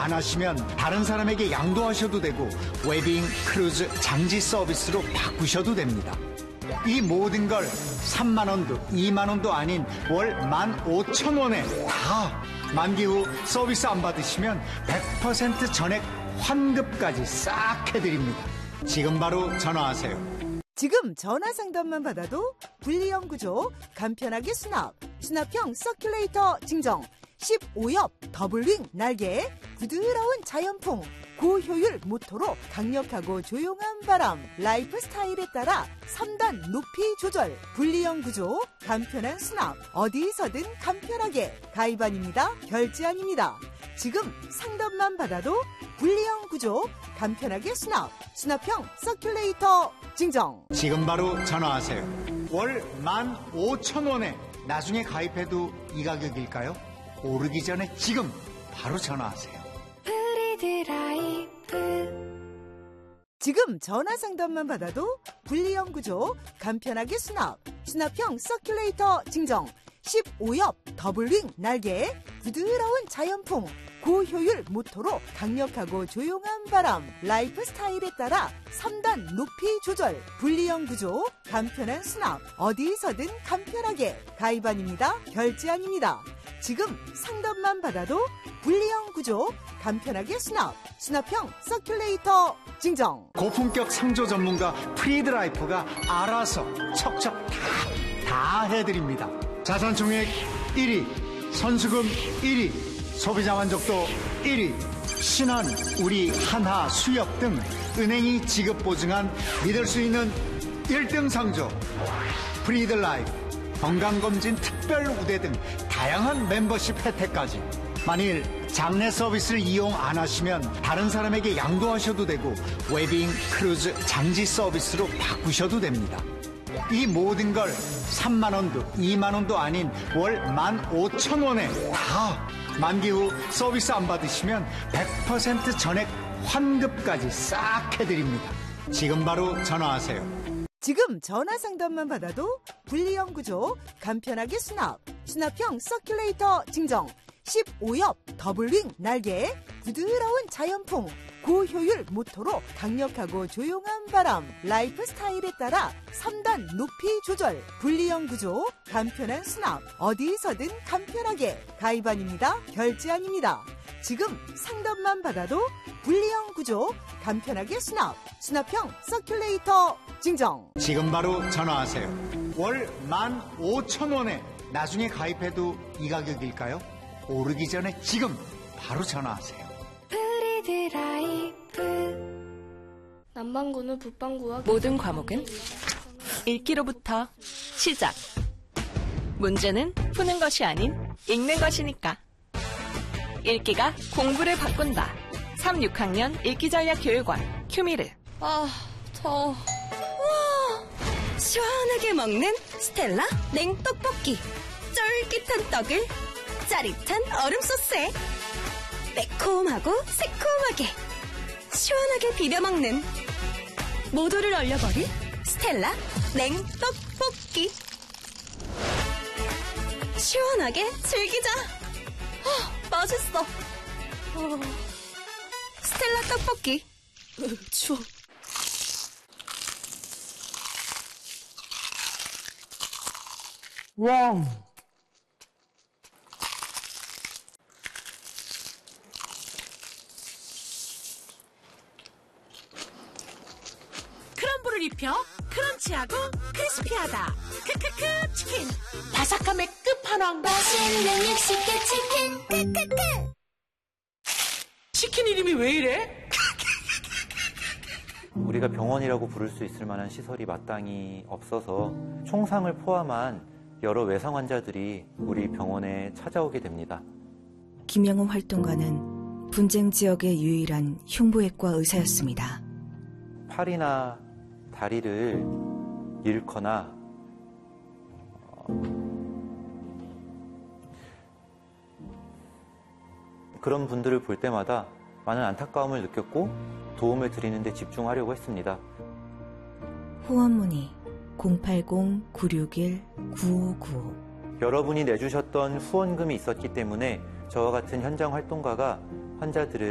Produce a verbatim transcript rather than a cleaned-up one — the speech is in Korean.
안 하시면 다른 사람에게 양도하셔도 되고 웨딩, 크루즈, 장지 서비스로 바꾸셔도 됩니다. 이 모든 걸 삼만 원도 이만 원도 아닌 월 만 오천 원에 다 만기 후 서비스 안 받으시면 백 퍼센트 전액 환급까지 싹 해드립니다. 지금 바로 전화하세요. 지금 전화 상담만 받아도 분리형 구조, 간편하게 수납, 수납형 서큘레이터 증정, 십오 옆 더블윙 날개, 부드러운 자연풍, 고효율 모터로 강력하고 조용한 바람, 라이프 스타일에 따라 삼 단 높이 조절, 분리형 구조, 간편한 수납, 어디서든 간편하게, 가입 아닙니다. 결제 아닙니다. 지금 상담만 받아도 분리형 구조, 간편하게 수납, 수납형 서큘레이터 증정. 지금 바로 전화하세요. 월 만 오천 원에 나중에 가입해도 이 가격일까요? 오르기 전에 지금 바로 전화하세요. 지금 전화 상담만 받아도 분리형 구조, 간편하게 수납, 수납형 서큘레이터 증정, 십오 옆 더블윙 날개, 부드러운 자연풍, 고효율 모터로 강력하고 조용한 바람, 라이프 스타일에 따라 삼 단 높이 조절, 분리형 구조, 간편한 수납, 어디서든 간편하게, 가입 아닙니다. 결제 아닙니다. 지금 상담만 받아도 분리형 구조, 간편하게 수납, 수납형 서큘레이터 증정. 고품격 상조 전문가 프리드라이프가 알아서 척척 다, 다 해드립니다. 자산 총액 일 위, 선수금 일 위, 소비자 만족도 일 위, 신한, 우리, 한하, 수협 등 은행이 지급 보증한 믿을 수 있는 일 등 상조 프리드라이프, 건강검진 특별 우대 등 다양한 멤버십 혜택까지. 만일 장례 서비스를 이용 안 하시면 다른 사람에게 양도하셔도 되고 웨딩, 크루즈, 장지 서비스로 바꾸셔도 됩니다. 이 모든 걸 삼만 원도 이만 원도 아닌 월 만 오천 원에 다 만기 후 서비스 안 받으시면 백 퍼센트 전액 환급까지 싹 해드립니다. 지금 바로 전화하세요. 지금 전화 상담만 받아도 분리형 구조, 간편하게 수납, 수납형 서큘레이터 증정, 십오 옆 더블윙 날개, 부드러운 자연풍, 고효율 모터로 강력하고 조용한 바람, 라이프 스타일에 따라 삼 단 높이 조절, 분리형 구조, 간편한 수납, 어디서든 간편하게, 가입 아닙니다. 결제 아닙니다. 지금 상담만 받아도 분리형 구조, 간편하게 수납, 수납형 서큘레이터 증정. 지금 바로 전화하세요. 월 만 오천 원에 나중에 가입해도 이 가격일까요? 오르기 전에 지금 바로 전화하세요. 남반구는 북반구와 모든 과목은 읽기로부터 시작. 문제는 푸는 것이 아닌 읽는 것이니까. 읽기가 공부를 바꾼다. 삼, 육 학년 읽기전략교육원 큐미르. 아, 더워. 와, 시원하게 먹는 스텔라 냉떡볶이. 쫄깃한 떡을 짜릿한 얼음 소스에 매콤하고 새콤하게 시원하게 비벼 먹는, 모두를 얼려버릴 스텔라 냉떡볶이. 시원하게 즐기자. 어, 맛있어. 어. 스텔라 떡볶이. 으, 추워. 와. 크럼블을 입혀 크런치하고 크리스피하다. 크크크 치킨. 바삭함의 끝판왕. 맛있는 육식계 치킨. 크크크. 치킨 이름이 왜 이래? 우리가 병원이라고 부를 수 있을 만한 시설이 마땅히 없어서 총상을 포함한 여러 외상 환자들이 우리 병원에 찾아오게 됩니다. 김영호 활동가는 분쟁 지역의 유일한 흉부외과 의사였습니다. 팔이나 다리를 잃거나 어, 그런 분들을 볼 때마다 많은 안타까움을 느꼈고 도움을 드리는 데 집중하려고 했습니다. 후원문의 공팔공 구육일 구오구오. 여러분이 내주셨던 후원금이 있었기 때문에 저와 같은 현장 활동가가 환자들을